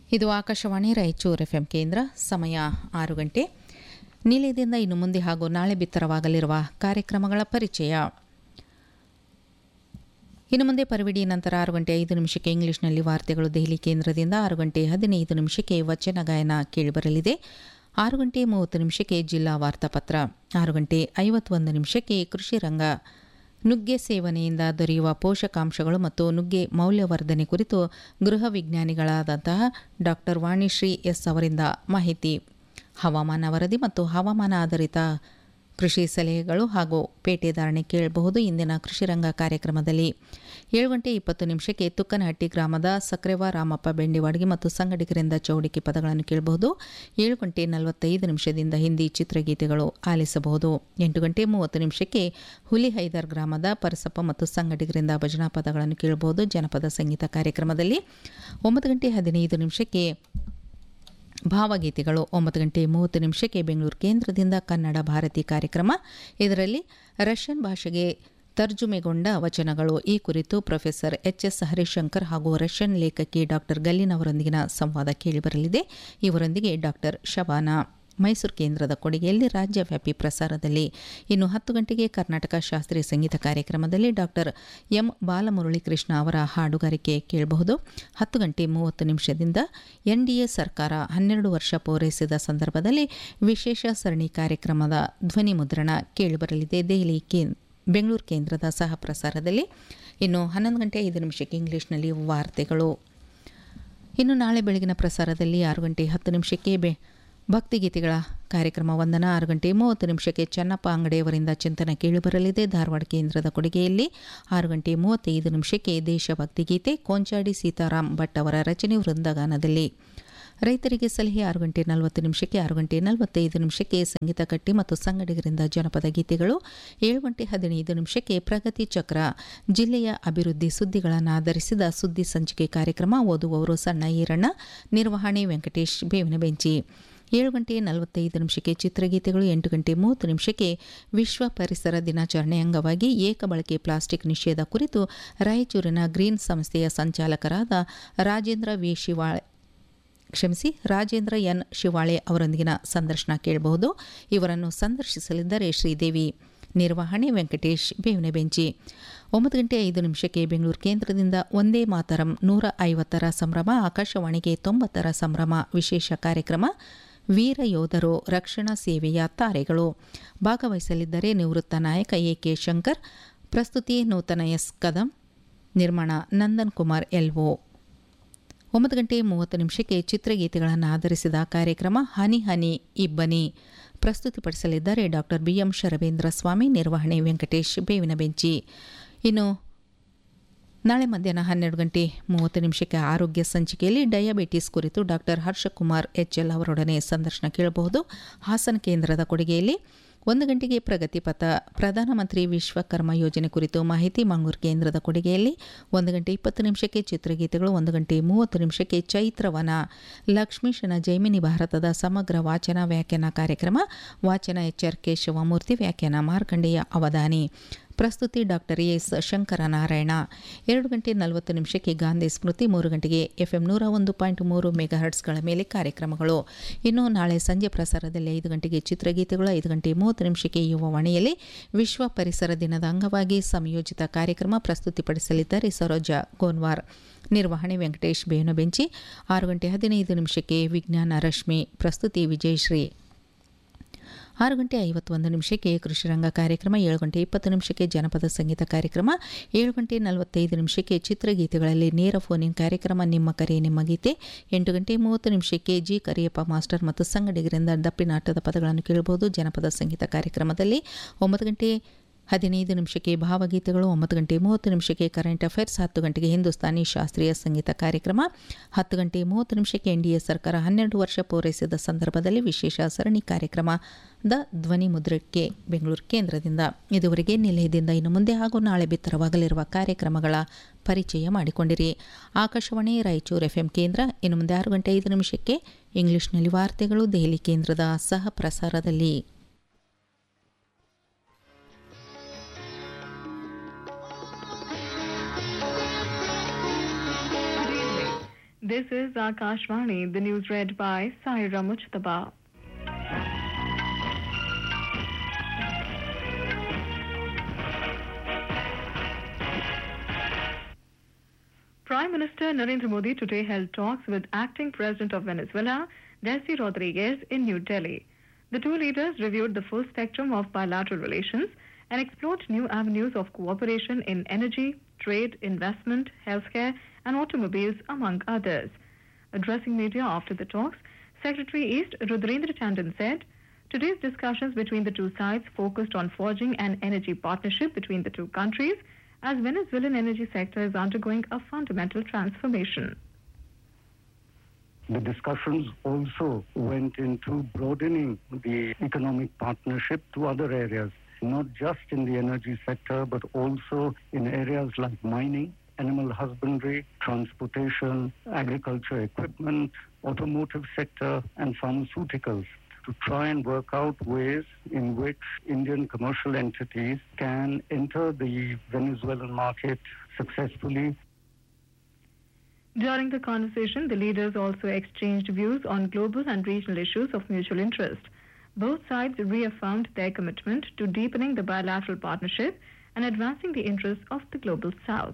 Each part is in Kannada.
ಇದು ಆಕಾಶವಾಣಿ ರಾಯಚೂರು ಎಫ್ಎಂ ಕೇಂದ್ರ. ಸಮಯ 6 ಗಂಟೆ. ನಿಲಯದಿಂದ ಇನ್ನು ಮುಂದೆ ಹಾಗೂ ನಾಳೆ ಬಿತ್ತರವಾಗಲಿರುವ ಕಾರ್ಯಕ್ರಮಗಳ ಪರಿಚಯ. ಇನ್ನು ಮುಂದೆ ಪರಿವಿಡಿ ನಂತರ 6 ಗಂಟೆ 5 ನಿಮಿಷಕ್ಕೆ ಇಂಗ್ಲಿಷ್ನಲ್ಲಿ ವಾರ್ತೆಗಳು ದೆಹಲಿ ಕೇಂದ್ರದಿಂದ. 6 ಗಂಟೆ 15 ನಿಮಿಷಕ್ಕೆ ವಚನ ಗಾಯನ ಕೇಳಿಬರಲಿದೆ. 6 ಗಂಟೆ 30 ನಿಮಿಷಕ್ಕೆ ಜಿಲ್ಲಾ ವಾರ್ತಾಪತ್ರ. 6 ಗಂಟೆ 51 ನಿಮಿಷಕ್ಕೆ ಕೃಷಿ ರಂಗ. ನುಗ್ಗೆ ಸೇವನೆಯಿಂದ ದೊರೆಯುವ ಪೋಷಕಾಂಶಗಳು ಮತ್ತು ನುಗ್ಗೆ ಮೌಲ್ಯವರ್ಧನೆ ಕುರಿತು ಗೃಹ ವಿಜ್ಞಾನಿಗಳಾದಂತಹ ಡಾಕ್ಟರ್ ವಾಣಿಶ್ರೀ ಎಸ್ ಅವರಿಂದ ಮಾಹಿತಿ. ಹವಾಮಾನ ವರದಿ ಮತ್ತು ಹವಾಮಾನ ಆಧಾರಿತ ಕೃಷಿ ಸಲಹೆಗಳು ಹಾಗೂ ಪೇಟೆ ಧಾರಣೆ ಕೇಳಬಹುದು ಇಂದಿನ ಕೃಷಿ ರಂಗ ಕಾರ್ಯಕ್ರಮದಲ್ಲಿ. 7 ಗಂಟೆ 20 ನಿಮಿಷಕ್ಕೆ ತುಕ್ಕನಹಟ್ಟಿ ಗ್ರಾಮದ ಸಕ್ರೆವ ರಾಮಪ್ಪ ಬೆಂಡಿವಾಡಿಗೆ ಮತ್ತು ಸಂಗಡಿಗರಿಂದ ಚೌಡಿಕೆ ಪದಗಳನ್ನು ಕೇಳಬಹುದು. 7 ಗಂಟೆ 45 ನಿಮಿಷದಿಂದ ಹಿಂದಿ ಚಿತ್ರಗೀತೆಗಳು ಆಲಿಸಬಹುದು. 8 ಗಂಟೆ 30 ನಿಮಿಷಕ್ಕೆ ಹುಲಿ ಹೈದರ್ ಗ್ರಾಮದ ಪರಸಪ್ಪ ಮತ್ತು ಸಂಗಡಿಗರಿಂದ ಭಜನಾ ಪದಗಳನ್ನು ಕೇಳಬಹುದು ಜನಪದ ಸಂಗೀತ ಕಾರ್ಯಕ್ರಮದಲ್ಲಿ. 9 ಗಂಟೆ 15 ನಿಮಿಷಕ್ಕೆ ಭಾವಗೀತೆಗಳು. 9 ಗಂಟೆ 30 ನಿಮಿಷಕ್ಕೆ ಬೆಂಗಳೂರು ಕೇಂದ್ರದಿಂದ ಕನ್ನಡ ಭಾರತಿ ಕಾರ್ಯಕ್ರಮ. ಇದರಲ್ಲಿ ರಷ್ಯನ್ ಭಾಷೆಗೆ ತರ್ಜುಮೆಗೊಂಡ ವಚನಗಳು ಈ ಕುರಿತು ಪ್ರೊಫೆಸರ್ ಎಚ್.ಎಸ್. ಹರಿಶಂಕರ್ ಹಾಗೂ ರಷ್ಯನ್ ಲೇಖಕಿ ಡಾಕ್ಟರ್ ಗಲ್ಲಿನ್ ಅವರೊಂದಿಗಿನ ಸಂವಾದ ಕೇಳಿಬರಲಿದೆ. ಇವರೊಂದಿಗೆ ಡಾಕ್ಟರ್ ಶಬಾನಾ. ಮೈಸೂರು ಕೇಂದ್ರದ ಕೊಡುಗೆಯಲ್ಲಿ ರಾಜ್ಯವ್ಯಾಪಿ ಪ್ರಸಾರದಲ್ಲಿ. ಇನ್ನು 10 ಗಂಟೆಗೆ ಕರ್ನಾಟಕ ಶಾಸ್ತ್ರೀಯ ಸಂಗೀತ ಕಾರ್ಯಕ್ರಮದಲ್ಲಿ ಡಾಕ್ಟರ್ ಎಂ ಬಾಲಮುರಳೀಕೃಷ್ಣ ಅವರ ಹಾಡುಗಾರಿಕೆ ಕೇಳಬಹುದು. 10 ಗಂಟೆ 30 ನಿಮಿಷದಿಂದ ಎನ್ಡಿಎ ಸರ್ಕಾರ 12 ವರ್ಷ ಪೂರೈಸಿದ ಸಂದರ್ಭದಲ್ಲಿ ವಿಶೇಷ ಸರಣಿ ಕಾರ್ಯಕ್ರಮದ ಧ್ವನಿ ಮುದ್ರಣ ಕೇಳಿಬರಲಿದೆ ಬೆಂಗಳೂರು ಕೇಂದ್ರದ ಸಹ ಪ್ರಸಾರದಲ್ಲಿ. ಇನ್ನು 11 ಗಂಟೆ 5 ನಿಮಿಷಕ್ಕೆ ಇಂಗ್ಲಿಷ್ನಲ್ಲಿ ವಾರ್ತೆಗಳು. ಇನ್ನು ನಾಳೆ ಬೆಳಗಿನ ಪ್ರಸಾರದಲ್ಲಿ 6 ಗಂಟೆ 10 ನಿಮಿಷಕ್ಕೆ ಭಕ್ತಿಗೀತೆಗಳ ಕಾರ್ಯಕ್ರಮ ವಂದನ. 6 ಗಂಟೆ 30 ನಿಮಿಷಕ್ಕೆ ಚನ್ನಪ್ಪ ಅಂಗಡಿಯವರಿಂದ ಚಿಂತನ ಕೇಳಿಬರಲಿದೆ ಧಾರವಾಡ ಕೇಂದ್ರದ ಕೊಡುಗೆಯಲ್ಲಿ. 6 ಗಂಟೆ 35 ನಿಮಿಷಕ್ಕೆ ದೇಶಭಕ್ತಿ ಗೀತೆ ಕೊಂಚಾಡಿ ಸೀತಾರಾಮ್ ಭಟ್ ಅವರ ರಚನೆ ವೃಂದಗಾನದಲ್ಲಿ. ರೈತರಿಗೆ ಸಲಹೆ 6 ಗಂಟೆ 40 ನಿಮಿಷಕ್ಕೆ. 6 ಗಂಟೆ 45 ನಿಮಿಷಕ್ಕೆ ಸಂಗೀತ ಕಟ್ಟಿ ಮತ್ತು ಸಂಗಡಿಗರಿಂದ ಜನಪದ ಗೀತೆಗಳು. 7 ಗಂಟೆ 15 ನಿಮಿಷಕ್ಕೆ ಪ್ರಗತಿ ಚಕ್ರ ಜಿಲ್ಲೆಯ ಅಭಿವೃದ್ಧಿ ಸುದ್ದಿಗಳನ್ನು ಆಧರಿಸಿದ ಸುದ್ದಿ ಸಂಚಿಕೆ ಕಾರ್ಯಕ್ರಮ. ಓದುವವರು ಸಣ್ಣ ಈರಣ್ಣ, ನಿರ್ವಹಣೆ ವೆಂಕಟೇಶ್ ಬೇವಿನ ಬೆಂಚಿ. 7 ಗಂಟೆ 45 ನಿಮಿಷಕ್ಕೆ ಚಿತ್ರಗೀತೆಗಳು. 8 ಗಂಟೆ 30 ನಿಮಿಷಕ್ಕೆ ವಿಶ್ವ ಪರಿಸರ ದಿನಾಚರಣೆ ಅಂಗವಾಗಿ ಏಕಬಳಕೆ ಪ್ಲಾಸ್ಟಿಕ್ ನಿಷೇಧ ಕುರಿತು ರಾಯಚೂರಿನ ಗ್ರೀನ್ ಸಂಸ್ಥೆಯ ಸಂಚಾಲಕರಾದ ರಾಜೇಂದ್ರ ಎನ್ ಶಿವಾಳೆ ಅವರೊಂದಿಗಿನ ಸಂದರ್ಶನ ಕೇಳಬಹುದು. ಇವರನ್ನು ಸಂದರ್ಶಿಸಲಿದ್ದಾರೆ ಶ್ರೀದೇವಿ. ನಿರ್ವಹಣೆ ವೆಂಕಟೇಶ್ ಬೇವಿನ ಬೆಂಚಿ. 9 ಗಂಟೆ 5 ನಿಮಿಷಕ್ಕೆ ಬೆಂಗಳೂರು ಕೇಂದ್ರದಿಂದ ಒಂದೇ ಮಾತರಂ 150ರ ಸಂಭ್ರಮ ಆಕಾಶವಾಣಿಗೆ 90ರ ಸಂಭ್ರಮ ವಿಶೇಷ ಕಾರ್ಯಕ್ರಮ. ವೀರ ಯೋಧರು ರಕ್ಷಣಾ ಸೇವೆಯ ತಾರೆಗಳು ಭಾಗವಹಿಸಲಿದ್ದರೆ ನಿವೃತ್ತ ನಾಯಕ ಎ.ಕೆ. ಶಂಕರ್. ಪ್ರಸ್ತುತಿ ನೂತನ ಎಸ್ ಕದಂ. ನಿರ್ಮಾಣ ನಂದನ್ ಕುಮಾರ್ ಎಲ್ಒ. 9 ಗಂಟೆ 30 ನಿಮಿಷಕ್ಕೆ ಚಿತ್ರಗೀತೆಗಳನ್ನು ಆಧರಿಸಿದ ಕಾರ್ಯಕ್ರಮ ಹನಿ ಹನಿ ಇಬ್ಬನಿ. ಪ್ರಸ್ತುತಿಪಡಿಸಲಿದ್ದಾರೆ ಡಾಕ್ಟರ್ ಬಿ.ಎಂ. ಶರಬೇಂದ್ರ ಸ್ವಾಮಿ. ನಿರ್ವಹಣೆ ವೆಂಕಟೇಶ್ ಬೇವಿನ ಬೆಂಚಿ. ಇನ್ನು ನಾಳೆ ಮಧ್ಯಾಹ್ನ 12 ಗಂಟೆ 30 ನಿಮಿಷಕ್ಕೆ ಆರೋಗ್ಯ ಸಂಚಿಕೆಯಲ್ಲಿ ಡಯಾಬಿಟಿಸ್ ಕುರಿತು ಡಾಕ್ಟರ್ ಹರ್ಷಕುಮಾರ್ ಎಚ್ಎಲ್ ಅವರೊಡನೆ ಸಂದರ್ಶನ ಕೇಳಬಹುದು ಹಾಸನ ಕೇಂದ್ರದ ಕೊಡುಗೆಯಲ್ಲಿ. 1 ಗಂಟೆಗೆ ಪ್ರಗತಿ ಪಥ ಪ್ರಧಾನಮಂತ್ರಿ ವಿಶ್ವಕರ್ಮ ಯೋಜನೆ ಕುರಿತು ಮಾಹಿತಿ ಮಂಗಳೂರು ಕೇಂದ್ರದ ಕೊಡುಗೆಯಲ್ಲಿ. 1 ಗಂಟೆ 20 ನಿಮಿಷಕ್ಕೆ ಚಿತ್ರಗೀತೆಗಳು. 1 ಗಂಟೆ 30 ನಿಮಿಷಕ್ಕೆ ಚೈತ್ರವನ ಲಕ್ಷ್ಮೀಶನ ಜೈಮಿನಿ ಭಾರತದ ಸಮಗ್ರ ವಾಚನ ವ್ಯಾಖ್ಯಾನ ಕಾರ್ಯಕ್ರಮ. ವಾಚನ ಎಚ್.ಆರ್. ಕೇಶವಮೂರ್ತಿ. ವ್ಯಾಖ್ಯಾನ ಮಾರ್ಕಂಡೇಯ ಅವಧಾನಿ. ಪ್ರಸ್ತುತಿ ಡಾಕ್ಟರ್ ಎಸ್ ಶಂಕರನಾರಾಯಣ. 2 ಗಂಟೆ 40 ನಿಮಿಷಕ್ಕೆ ಗಾಂಧಿ ಸ್ಮೃತಿ. 3 ಗಂಟೆಗೆ ಎಫ್ಎಂ 101.3 ಮೆಗಾಹರ್ಟ್ಸ್ಗಳ ಮೇಲೆ ಕಾರ್ಯಕ್ರಮಗಳು. ಇನ್ನು ನಾಳೆ ಸಂಜೆ ಪ್ರಸಾರದಲ್ಲಿ 5 ಗಂಟೆಗೆ ಚಿತ್ರಗೀತೆಗಳು. 5 ಗಂಟೆ 30 ನಿಮಿಷಕ್ಕೆ ಯುವವಾಣಿಯಲ್ಲಿ ವಿಶ್ವ ಪರಿಸರ ದಿನದ ಅಂಗವಾಗಿ ಸಂಯೋಜಿತ ಕಾರ್ಯಕ್ರಮ ಪ್ರಸ್ತುತಿಪಡಿಸಲಿದ್ದಾರೆ ಸರೋಜಾ ಗೋನ್ವಾರ್. ನಿರ್ವಹಣೆ ವೆಂಕಟೇಶ್ ಬೇವಿನ ಬೆಂಚಿ. 6 ಗಂಟೆ 15 ನಿಮಿಷಕ್ಕೆ ವಿಜ್ಞಾನ ರಶ್ಮಿ. ಪ್ರಸ್ತುತಿ ವಿಜಯಶ್ರೀ. 6 ಗಂಟೆ 51 ನಿಮಿಷಕ್ಕೆ ಕೃಷಿರಂಗ ಕಾರ್ಯಕ್ರಮ. 7 ಗಂಟೆ 20 ನಿಮಿಷಕ್ಕೆ ಜನಪದ ಸಂಗೀತ ಕಾರ್ಯಕ್ರಮ. 7 ಗಂಟೆ 45 ನಿಮಿಷಕ್ಕೆ ಚಿತ್ರಗೀತೆಗಳಲ್ಲಿ ನೇರ ಫೋನ್ ಕಾರ್ಯಕ್ರಮ ನಿಮ್ಮ ಕರೆ ನಿಮ್ಮ ಗೀತೆ. 8 ಗಂಟೆ 30 ನಿಮಿಷಕ್ಕೆ ಜಿ ಕರಿಯಪ್ಪ ಮಾಸ್ಟರ್ ಮತ್ತು ಸಂಗಡಿಗರಿಂದ ದಪ್ಪಿನಾಟದ ಪದಗಳನ್ನು ಕೇಳಬಹುದು ಜನಪದ ಸಂಗೀತ ಕಾರ್ಯಕ್ರಮದಲ್ಲಿ. 9 ಗಂಟೆ 15 ನಿಮಿಷಕ್ಕೆ ಭಾವಗೀತೆಗಳು. 9 ಗಂಟೆ 30 ನಿಮಿಷಕ್ಕೆ ಕರೆಂಟ್ ಅಫೇರ್ಸ್. 10 ಗಂಟೆಗೆ ಹಿಂದೂಸ್ತಾನಿ ಶಾಸ್ತ್ರೀಯ ಸಂಗೀತ ಕಾರ್ಯಕ್ರಮ. 10 ಗಂಟೆ 30 ನಿಮಿಷಕ್ಕೆ ಎನ್ಡಿಎ ಸರ್ಕಾರ 12 ವರ್ಷ ಪೂರೈಸಿದ ಸಂದರ್ಭದಲ್ಲಿ ವಿಶೇಷ ಸರಣಿ ಕಾರ್ಯಕ್ರಮದ ಧ್ವನಿ ಮುದ್ರಕ್ಕೆ ಬೆಂಗಳೂರು ಕೇಂದ್ರದಿಂದ. ಇದುವರೆಗೆ ನಿಲಯದಿಂದ ಇನ್ನು ಮುಂದೆ ಹಾಗೂ ನಾಳೆ ಬಿತ್ತರವಾಗಲಿರುವ ಕಾರ್ಯಕ್ರಮಗಳ ಪರಿಚಯ ಮಾಡಿಕೊಂಡಿರಿ. ಆಕಾಶವಾಣಿ ರಾಯಚೂರು ಎಫ್ಎಂ ಕೇಂದ್ರ. ಇನ್ನು ಮುಂದೆ 6 ಗಂಟೆ 5 ನಿಮಿಷಕ್ಕೆ ಇಂಗ್ಲಿಷ್ನಲ್ಲಿ ವಾರ್ತೆಗಳು ದೆಹಲಿ ಕೇಂದ್ರದ ಸಹ ಪ್ರಸಾರದಲ್ಲಿ. This is Akashvani, the news read by Saira Mujtaba. Prime Minister Narendra Modi today held talks with acting President of Venezuela, Delcy Rodriguez, in New Delhi. The two leaders reviewed the full spectrum of bilateral relations and explored new avenues of cooperation in energy, trade, investment, healthcare, and automobiles, among others. Addressing media after the talks, Secretary East Rudrendra Tandon said, today's discussions between the two sides focused on forging an energy partnership between the two countries as Venezuelan energy sector is undergoing a fundamental transformation. The discussions also went into broadening the economic partnership to other areas, not just in the energy sector, but also in areas like mining, animal husbandry, transportation, agriculture equipment, automotive sector, and pharmaceuticals, to try and work out ways in which Indian commercial entities can enter the Venezuelan market successfully. During the conversation, the leaders also exchanged views on global and regional issues of mutual interest. Both sides reaffirmed their commitment to deepening the bilateral partnership and advancing the interests of the global south.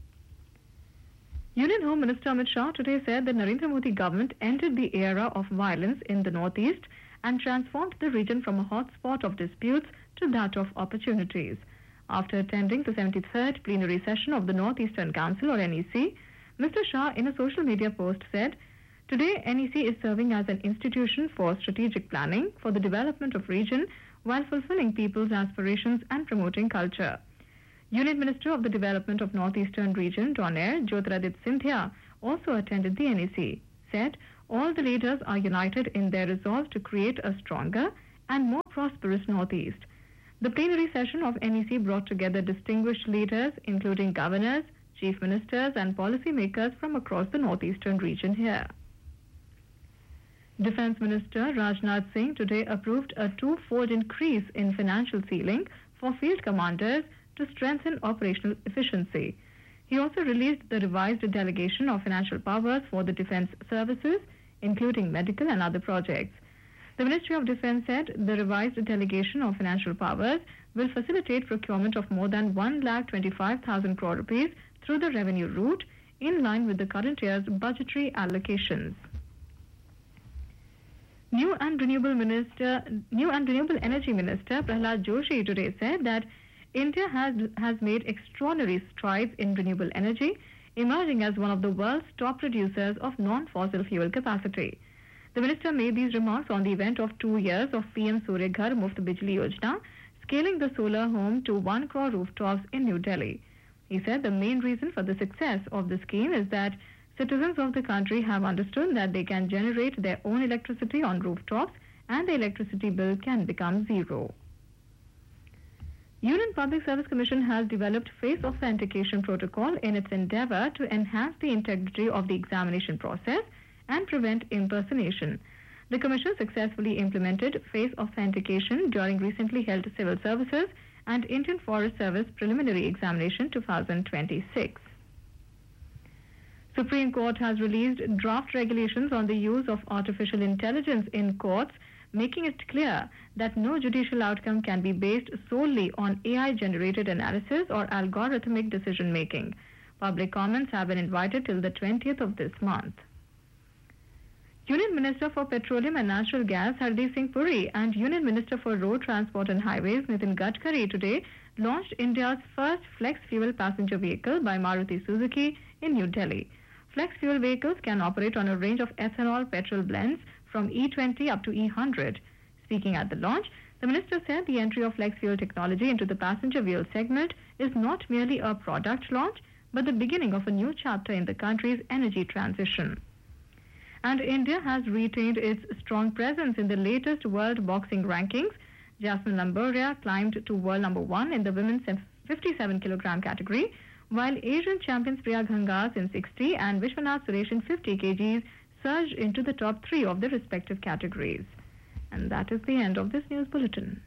Union Home Minister Amit Shah today said the Narendra Modi government entered the era of violence in the northeast and transformed the region from a hotspot of disputes to that of opportunities. After attending the 73rd plenary session of the Northeastern Council, or NEC, Mr. Shah, in a social media post, said, today NEC is serving as an institution for strategic planning for the development of region while fulfilling people's aspirations and promoting culture. Union Minister of the Development of Northeastern Region, Donaire Jyotiraditya Scindia, also attended the NEC, said all the leaders are united in their resolve to create a stronger and more prosperous Northeast. The plenary session of NEC brought together distinguished leaders, including governors, chief ministers, and policymakers from across the Northeastern region here. Defense Minister Rajnath Singh today approved a two-fold increase in financial ceiling for field commanders to strengthen operational efficiency. He also released the revised delegation of financial powers for the defense services, including medical and other projects. The Ministry of Defense said the revised delegation of financial powers will facilitate procurement of more than 1,25,000 crore rupees through the revenue route, in line with the current year's budgetary allocations. New and Renewable Energy Minister Prahlad Joshi today said that India has made extraordinary strides in renewable energy, emerging as one of the world's top producers of non-fossil fuel capacity. The minister made these remarks on the event of 2 years of PM Surya Ghar Muft Bijli Yojana, scaling the solar home to 1 crore rooftops in New Delhi. He said the main reason for the success of the scheme is that citizens of the country have understood that they can generate their own electricity on rooftops and the electricity bill can become zero. Union Public Service Commission has developed face authentication protocol in its endeavor to enhance the integrity of the examination process and prevent impersonation. The Commission successfully implemented face authentication during recently held Civil Services and Indian Forest Service Preliminary Examination 2026. Supreme Court has released draft regulations on the use of artificial intelligence in courts, making it clear that no judicial outcome can be based solely on AI-generated analysis or algorithmic decision-making. Public comments have been invited till the 20th of this month. Union Minister for Petroleum and Natural Gas Hardeep Singh Puri and Union Minister for Road Transport and Highways Nitin Gadkari today launched India's first flex fuel passenger vehicle by Maruti Suzuki in New Delhi. Flex fuel vehicles can operate on a range of ethanol petrol blends from E20 up to E100. Speaking at the launch, the minister said the entry of flex fuel technology into the passenger vehicle segment is not merely a product launch, but the beginning of a new chapter in the country's energy transition. And India has retained its strong presence in the latest world boxing rankings. Jasmine Lamboria climbed to world number 1 in the women's 57 kilogram category, while Asian champions Priya Ghangas in 60 and Vishwanath Suresh in 50 kgs surged into the top 3 of their respective categories. And that is the end of this news bulletin.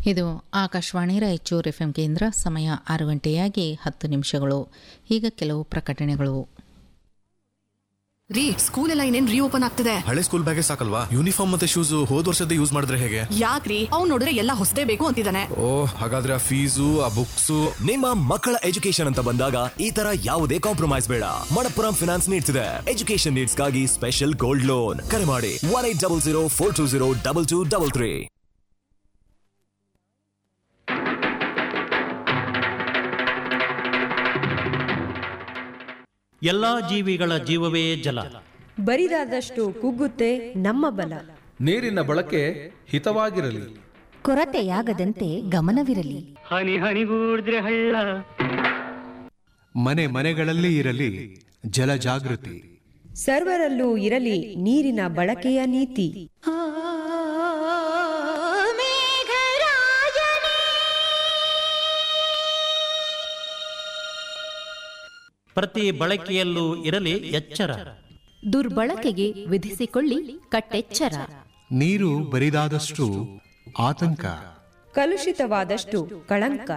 ಇದು ಆಕಾಶವಾಣಿ ರಾಯಚೂರು FM ಕೇಂದ್ರ. ಸಮಯ 6 ಗಂಟೆಯಾಗಿ 10 ನಿಮಿಷಗಳು. ಈಗ ಕೆಲವು ಪ್ರಕಟಣೆಗಳು. ರೀ, ಸ್ಕೂಲ್ ಎಲ್ಲ ಇನ್ನೇನ್ ರೀಓಪನ್ ಆಗ್ತಿದೆ. ಹಳೆ ಸ್ಕೂಲ್ ಬ್ಯಾಗೇ ಸಾಕಲ್ವಾ? ಯೂನಿಫಾರ್ಮ್ ಮತ್ತೆ ಶೂಸ್ ಹೋದ್ ವರ್ಷದ ಯೂಸ್ ಮಾಡಿದ್ರೆ ಹೇಗೆ? ಯಾಕ್ರಿ, ಅವ್ನು ನೋಡಿದ್ರೆ ಎಲ್ಲ ಹೊಸದೇ ಬೇಕು ಅಂತಿದ್ದಾನೆ. ಹಾಗಾದ್ರೆ ಆ ಫೀಸು, ಆ ಬುಕ್ಸ್. ನಿಮ್ಮ ಮಕ್ಕಳ ಎಜುಕೇಶನ್ ಅಂತ ಬಂದಾಗ ಈ ತರ ಯಾವುದೇ ಕಾಂಪ್ರಮೈಸ್ ಬೇಡ. ಮಣಪ್ಪುರಂ ಫಿನಾನ್ಸ್ ನೀಡ್ತಿದೆ ಎಜುಕೇಶನ್ ನೀಡ್ಸ್ ಗಾಗಿ ಸ್ಪೆಷಲ್ ಗೋಲ್ಡ್ ಲೋನ್. ಕರೆ ಮಾಡಿ 1800420223. ಎಲ್ಲಾ ಜೀವಿಗಳ ಜೀವವೇ ಜಲ. ಬರಿದಾದಷ್ಟು ಕುಗ್ಗುತ್ತೆ ನಮ್ಮ ಬಲ. ನೀರಿನ ಬಳಕೆ ಹಿತವಾಗಿರಲಿ, ಕೊರತೆಯಾಗದಂತೆ ಗಮನವಿರಲಿ. ಹನಿ ಹನಿಗೂಡಿದ್ರೆ ಹಳ್ಳ. ಮನೆ ಮನೆಗಳಲ್ಲಿ ಇರಲಿ ಜಲ ಜಾಗೃತಿ. ಸರ್ವರಲ್ಲೂ ಇರಲಿ ನೀರಿನ ಬಳಕೆಯ ನೀತಿ. ಪ್ರತಿ ಬಳಕೆಯಲ್ಲೂ ಇರಲಿ ಎಚ್ಚರ. ದುರ್ಬಳಕೆಗೆ ವಿಧಿಸಿಕೊಳ್ಳಿ ಕಟ್ಟೆಚ್ಚರ. ನೀರು ಬರಿದಾದಷ್ಟು ಆತಂಕ, ಕಲುಷಿತವಾದಷ್ಟು ಕಳಂಕ.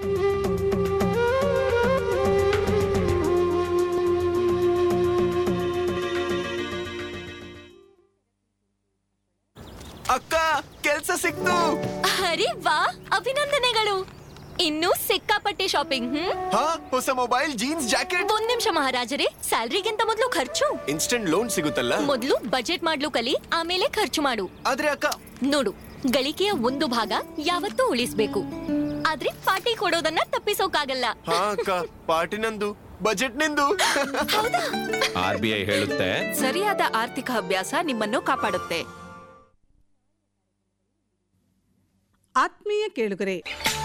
ಅಕ್ಕ, ಕೆಲ್ಸ ಸಿಕ್ತು. ಅರೆ ವಾ, ಅಭಿನಂದನೆಗಳು. ಇನ್ನೂ ಸಿಕ್ಕಾಪಟ್ಟೆ ಶಾಪಿಂಗ್. ಹೊಸ ಮೊಬೈಲ್, ಜೀನ್ಸ್, ಜಾಕೆಟ್. ಒಂದ್ ನಿಮಿಷ ಮಹಾರಾಜರೇ, ಸ್ಯಾಲ್ರಿಗಿಂತ ಮೊದಲು ಖರ್ಚು. ಇನ್ಸ್ಟೆಂಟ್ ಲೋನ್ ಸಿಗುತ್ತಲ್ಲ. ಮೊದಲು ಬಜೆಟ್ ಮಾಡ್ಲು ಕಲಿ, ಆಮೇಲೆ ಖರ್ಚು ಮಾಡು. ಆದ್ರೆ ಅಕ್ಕ, ನೋಡು, ಗಳಿಕೆಯ ಒಂದು ಭಾಗ ಯಾವತ್ತೂ ಉಳಿಸ್ಬೇಕು, ಆದ್ರೆ ಪಾರ್ಟಿ ಕೊಡೋದನ್ನ ತಪ್ಪಿಸೋಕಾಗಲ್ಲ. ಅಕ್ಕ, ಪಾರ್ಟಿ ನಂದು, ಬಜೆಟ್ ನಿಂದು. RBI ಹೇಳುತ್ತೆ, ಸರಿಯಾದ ಆರ್ಥಿಕ ಅಭ್ಯಾಸ ನಿಮ್ಮನ್ನು ಕಾಪಾಡುತ್ತೆ. ಆತ್ಮೀಯ ಕೇಳುಗರೆ,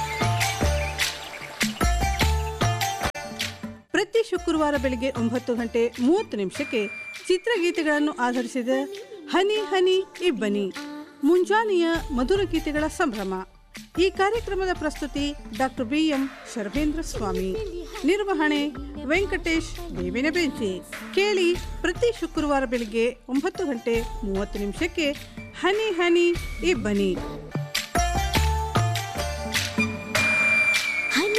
ಪ್ರತಿ ಶುಕ್ರವಾರ ಬೆಳಿಗ್ಗೆ 9:30 ಚಿತ್ರಗೀತೆಗಳನ್ನು ಆಧರಿಸಿದ ಹನಿ ಹನಿ ಇಬ್ಬನಿ, ಮುಂಜಾನೆಯ ಮಧುರ ಗೀತೆಗಳ ಸಂಭ್ರಮ. ಈ ಕಾರ್ಯಕ್ರಮದ ಪ್ರಸ್ತುತಿ ಡಾಕ್ಟರ್ BM ಶರ್ವೇಂದ್ರ ಸ್ವಾಮಿ. ನಿರ್ವಹಣೆ ವೆಂಕಟೇಶ್ ಬೇವಿನ ಬೆಂಚಿ. ಕೇಳಿ ಪ್ರತಿ ಶುಕ್ರವಾರ ಬೆಳಿಗ್ಗೆ 9:30 ಹನಿ ಹನಿ ಇಬ್ಬನಿ.